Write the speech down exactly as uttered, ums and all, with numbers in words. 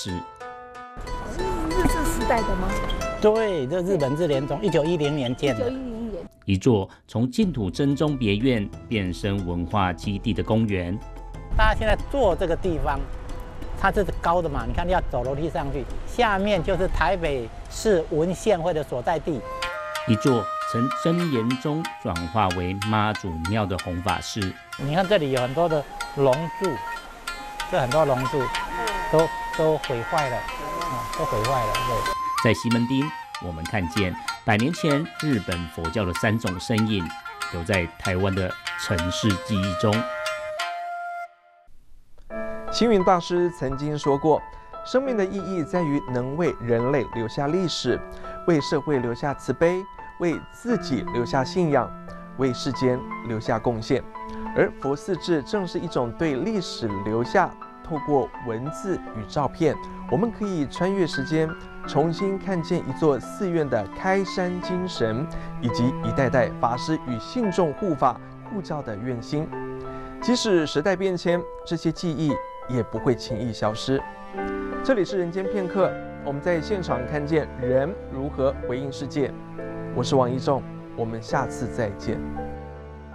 事。 是日治时代的吗？ 对，这日本志联中一九一零年建的。 一九一零年， 一座从净土真宗别院变身文化基地的公园。 大家现在坐这个地方，它这是高的嘛？你看要走楼梯上去，下面就是台北市文献会的所在地。 一座曾真言宗转化为妈祖庙的弘法寺。 你看这里有很多的龙柱，这很多龙柱都都毁坏了，啊，都毁坏了。对。 在西门町，我们看见百年前日本佛教的三种身影，留在台湾的城市记忆中。 星云大师曾经说过，生命的意义在于能为人类留下历史，为社会留下慈悲，为自己留下信仰，为世间留下贡献。而佛寺志正是一种对历史留下，透过文字与照片，我们可以穿越时间，重新看见一座寺院的开山精神，以及一代代法师与信众护法护教的愿心。即使时代变迁，这些记忆也不会轻易消失。这里是人间片刻，我们在现场看见人如何回应世界。我是王一仲，我们下次再见。